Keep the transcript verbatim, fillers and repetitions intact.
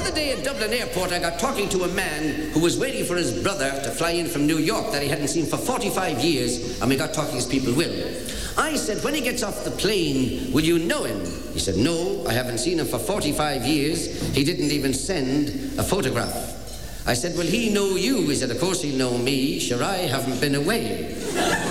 other day at Dublin Airport, I got talking to a man who was waiting for his brother to fly in from New York that he hadn't seen for forty-five years, and we got talking as people will. I said, when he gets off the plane, will you know him? He said, no, I haven't seen him for forty-five years. He didn't even send a photograph. I said, will he know you? He said, of course he'll know me. Sure, I haven't been away.